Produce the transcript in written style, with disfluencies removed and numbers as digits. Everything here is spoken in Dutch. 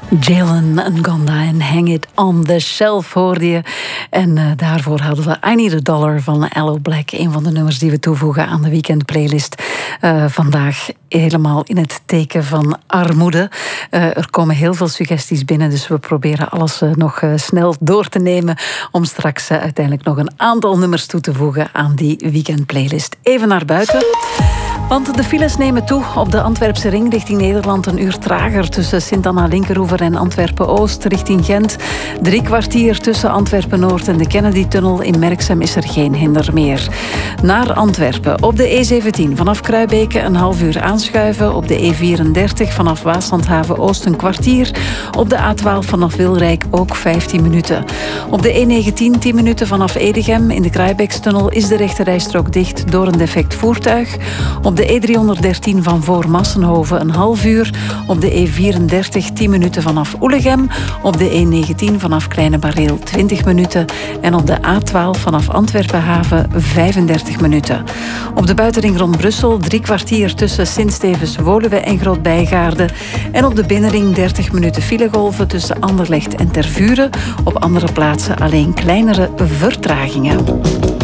Jalen Ngonda en Hang It On The Shelf hoorde je. En daarvoor hadden we I Need A Dollar van Aloe Blacc. Een van de nummers die we toevoegen aan de weekendplaylist. Vandaag helemaal in het teken van armoede. Er komen heel veel suggesties binnen, dus we proberen alles nog snel door te nemen om straks uiteindelijk nog een aantal nummers toe te voegen aan die weekendplaylist. Even naar buiten. Want de files nemen toe op de Antwerpse ring richting Nederland. Een uur trager tussen Sint-Anna-Linkeroever en Antwerpen-Oost richting Gent. 3 kwartier tussen Antwerpen-Noord en de Kennedy-tunnel. In Merksem is er geen hinder meer. Naar Antwerpen. Op de E17 vanaf Kruibeke een half uur aanschuiven. Op de E34 vanaf Waaslandhaven-Oost een kwartier. Op de A12 vanaf Wilrijk ook 15 minuten. Op de E19 10 minuten vanaf Edegem. In de Kruibekstunnel is de rechterrijstrook dicht door een defect voertuig. Op de E313 van voor Massenhoven een half uur. Op de E34 10 minuten vanaf Oelegem. Op de E19 vanaf Kleine Bareel 20 minuten. En op de A12 vanaf Antwerpenhaven 35 minuten. Op de buitenring rond Brussel 3 kwartier tussen Sint-Stevens, Woluwe en Groot-Bijgaarde. En op de binnenring 30 minuten filegolven tussen Anderlecht en Tervuren. Op andere plaatsen alleen kleinere vertragingen.